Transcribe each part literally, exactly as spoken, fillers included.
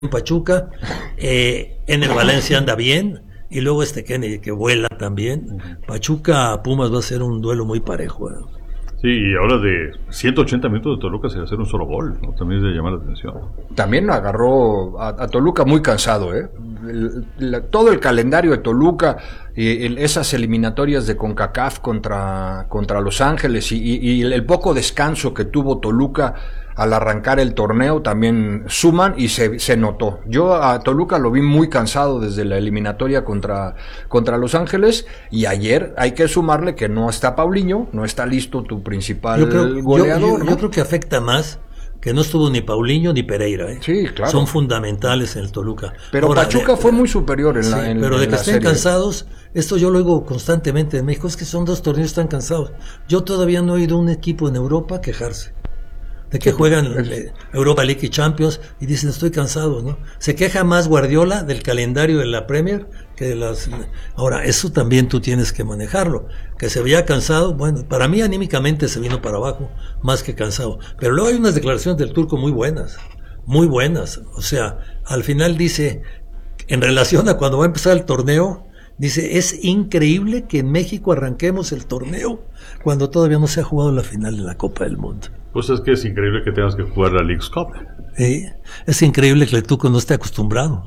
en Pachuca, eh, en el Valencia anda bien, y luego este Kennedy que vuela también. Pachuca Pumas va a ser un duelo muy parejo. ¿eh? Sí, y ahora de ciento ochenta minutos de Toluca se va a hacer un solo gol, ¿no? También es de llamar la atención. También agarró a, a Toluca muy cansado, ¿eh? El, la, todo el calendario de Toluca, eh, el, esas eliminatorias de CONCACAF contra, contra Los Ángeles y, y, y el, el poco descanso que tuvo Toluca al arrancar el torneo también suman y se, se notó. Yo a Toluca lo vi muy cansado desde la eliminatoria contra, contra Los Ángeles, y ayer hay que sumarle que no está Paulinho, no está listo tu principal yo creo, goleador. Yo, yo, ¿no? yo creo que afecta más que no estuvo ni Paulinho ni Pereira. ¿eh? Sí, claro. Son fundamentales en el Toluca. Pero Ahora, Pachuca de, fue muy superior en sí, la en, pero en de que la estén serie. cansados, esto yo lo digo constantemente en México, es que son dos torneos tan cansados. Yo todavía no he oído un equipo en Europa quejarse de que juegan eh, Europa League y Champions y dicen estoy cansado, ¿no? Se queja más Guardiola del calendario de la Premier que de las... Ahora, eso también tú tienes que manejarlo, que se veía cansado, bueno, para mí anímicamente se vino para abajo, más que cansado, pero luego hay unas declaraciones del turco muy buenas, muy buenas, o sea, al final dice, en relación a cuando va a empezar el torneo, dice, es increíble que en México arranquemos el torneo cuando todavía no se ha jugado la final de la Copa del Mundo. Pues es que es increíble que tengas que jugar la Leagues Cup. Sí, es increíble que el Tuco no esté acostumbrado.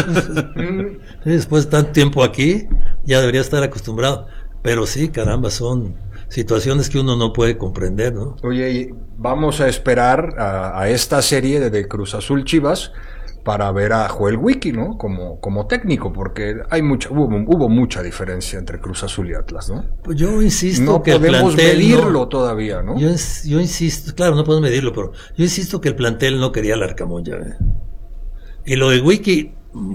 Después de tanto tiempo aquí, ya debería estar acostumbrado. Pero sí, caramba, son situaciones que uno no puede comprender, ¿no? Oye, vamos a esperar a, a esta serie de, de Cruz Azul Chivas para ver a Joel Wiki, ¿no? Como, como técnico, porque hay mucha, hubo, hubo mucha diferencia entre Cruz Azul y Atlas, ¿no? Pues yo insisto no que el plantel... No podemos medirlo no, todavía, ¿no? Yo, yo insisto, claro, no podemos medirlo, pero yo insisto que el plantel no quería al Arcamón ya, ¿eh? Y lo de Wiki,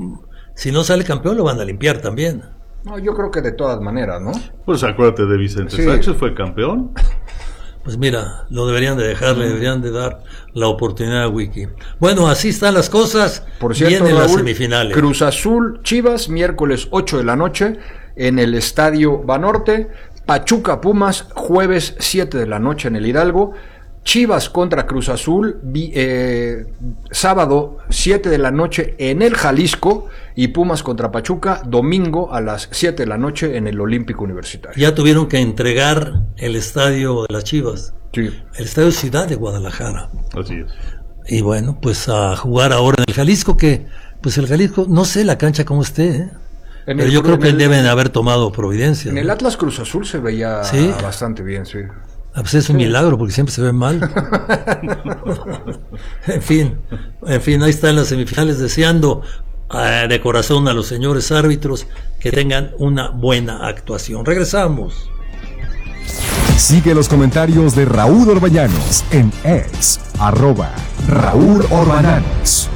si no sale campeón, lo van a limpiar también. No, yo creo que de todas maneras, ¿no? Pues acuérdate de Vicente sí. Sánchez, fue campeón. Pues mira, lo deberían de dejar, le deberían de dar la oportunidad a Wiki. Bueno, así están las cosas. Por cierto, vienen Raúl, las semifinales. Cruz Azul Chivas, miércoles ocho de la noche en el Estadio Banorte. Pachuca Pumas, jueves siete de la noche en el Hidalgo. Chivas contra Cruz Azul, vi, eh, sábado siete de la noche en el Jalisco, y Pumas contra Pachuca, domingo a las siete de la noche en el Olímpico Universitario. Ya tuvieron que entregar el estadio de las Chivas, sí. El estadio Ciudad de Guadalajara. Así es. Y bueno, pues a jugar ahora en el Jalisco, que pues el Jalisco, no sé la cancha cómo esté, ¿eh? En pero el, yo creo que el, deben haber tomado providencia. En ¿no? el Atlas Cruz Azul se veía ¿sí? bastante bien, sí. Pues es un sí. milagro porque siempre se ve mal. En fin, en fin, ahí están las semifinales, deseando eh, de corazón a los señores árbitros que tengan una buena actuación. Regresamos. Sigue los comentarios de Raúl Orbañanos en X, arroba Raúl Orbañanos.